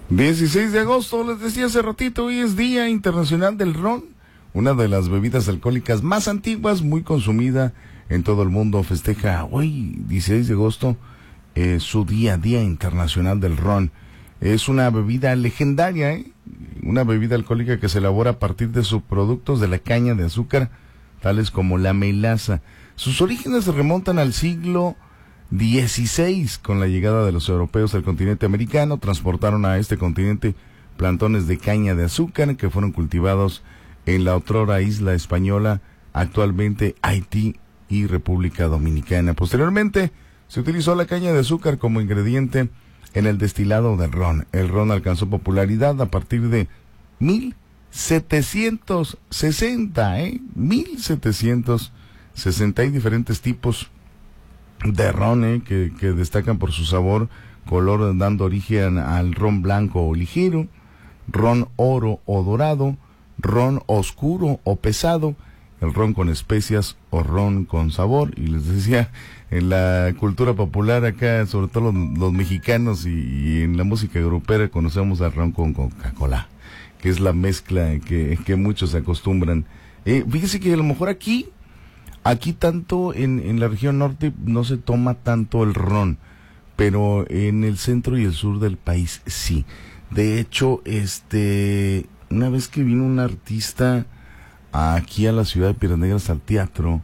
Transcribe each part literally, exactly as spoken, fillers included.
dieciséis de agosto, les decía hace ratito, hoy es Día Internacional del Ron, una de las bebidas alcohólicas más antiguas, muy consumida en todo el mundo. Festeja hoy, dieciséis de agosto, eh, su día, Día Internacional del Ron. Es una bebida legendaria, ¿eh? Una bebida alcohólica que se elabora a partir de subproductos de la caña de azúcar, tales como la melaza. Sus orígenes se remontan al siglo dieciséis, con la llegada de los europeos al continente americano. Transportaron a este continente plantones de caña de azúcar que fueron cultivados en la otrora isla española, actualmente Haití y República Dominicana. Posteriormente se utilizó la caña de azúcar como ingrediente en el destilado del ron. El ron alcanzó popularidad a partir de mil setecientos sesenta, ¿eh? mil setecientos sesenta. Hay diferentes tipos de ron, ¿eh? que, que destacan por su sabor, color, dando origen al ron blanco o ligero, ron oro o dorado, ron oscuro o pesado, el ron con especias o ron con sabor. Y les decía, en la cultura popular acá, sobre todo los, los mexicanos y, y en la música grupera, conocemos al ron con Coca-Cola, que es la mezcla que, que muchos se acostumbran. Eh, fíjese que a lo mejor aquí, aquí tanto en, en la región norte no se toma tanto el ron, pero en el centro y el sur del país sí. De hecho, este, una vez que vino un artista aquí a la ciudad de Piedras Negras al teatro,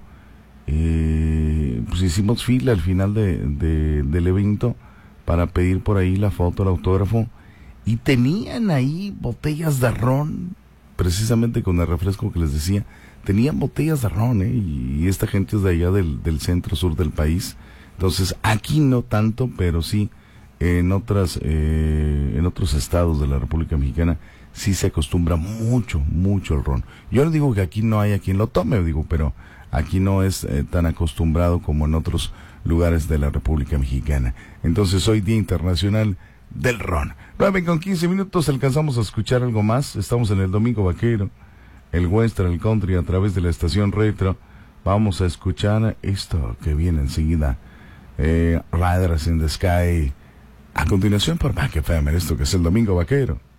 eh, pues hicimos fila al final de, de, del evento para pedir por ahí la foto, el autógrafo, y tenían ahí botellas de ron, precisamente con el refresco que les decía. Tenían botellas de ron, ¿eh? Y esta gente es de allá del, del centro sur del país. Entonces, aquí no tanto, pero sí en otras, eh, en otros estados de la República Mexicana sí se acostumbra mucho, mucho el ron. Yo no digo que aquí no haya quien lo tome, digo, pero aquí no es eh, tan acostumbrado como en otros lugares de la República Mexicana. Entonces, hoy Día Internacional del Ron. nueve con quince minutos, alcanzamos a escuchar algo más. Estamos en el Domingo Vaquero, el western, el country, a través de la estación retro. Vamos a escuchar esto que viene enseguida, eh, Riders in the Sky, a continuación por Back F M, esto que es el Domingo Vaquero.